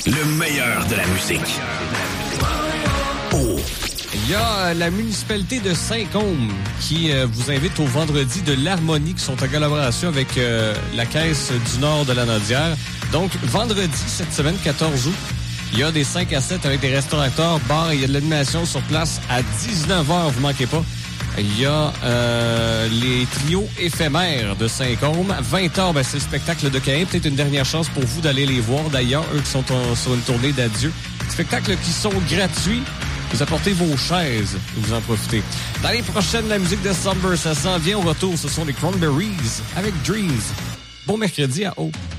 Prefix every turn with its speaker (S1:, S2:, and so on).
S1: Le meilleur de la musique. Oh.
S2: Il y a la municipalité de Saint-Côme qui vous invite au vendredi de l'Harmonie, qui sont en collaboration avec la Caisse du Nord de la Naudière. Donc, vendredi, cette semaine, 14 août, il y a des 5 à 7 avec des restaurateurs, bars, et il y a de l'animation sur place à 19h, vous manquez pas. Il y a les trios éphémères de Saint-Côme. 20h, c'est le spectacle de Caïn. Peut-être une dernière chance pour vous d'aller les voir. D'ailleurs, eux qui sont sur une tournée d'adieu. Spectacles qui sont gratuits. Vous apportez vos chaises et vous en profitez. Dans les prochaines, la musique de Summer, ça s'en vient au retour. Ce sont les Cranberries avec Dreams. Bon mercredi à Hope.